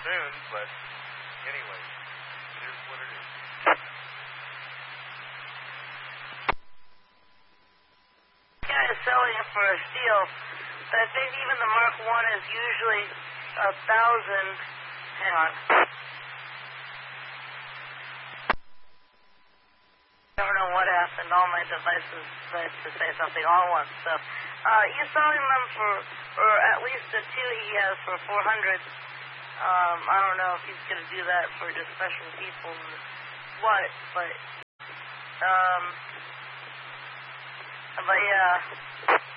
soon, but anyway, it is what it is. Guy is selling it for a steal, but I think even the Mark I is usually 1,000. Hang on. I don't know what happened. All my devices decided to say something all at once. So he's selling them for, or at least the two he has for 400. I don't know if he's going to do that for just special people or what, but yeah.